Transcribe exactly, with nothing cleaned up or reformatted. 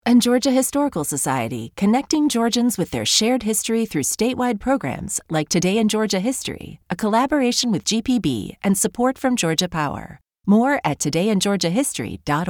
And Georgia Historical Society, connecting Georgians with their shared history through statewide programs like Today in Georgia History, a collaboration with G P B and support from Georgia Power. More at today in georgia history dot org.